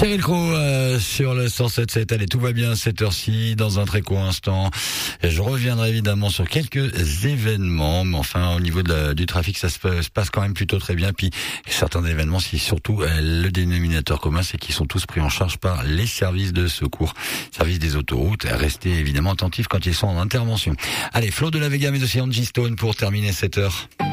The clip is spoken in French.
Cyril Crow sur le 107.7. Allez, tout va bien à cette heure-ci. Dans un très court instant, je reviendrai évidemment sur quelques événements. Mais enfin, au niveau du trafic, ça se passe quand même plutôt très bien. Puis certains événements, c'est surtout le dénominateur commun, c'est qu'ils sont tous pris en charge par les services de secours, services des autoroutes. Restez évidemment attentifs quand ils sont en intervention. Allez, Flo de la Vega, mais aussi Angie Stone pour terminer cette heure.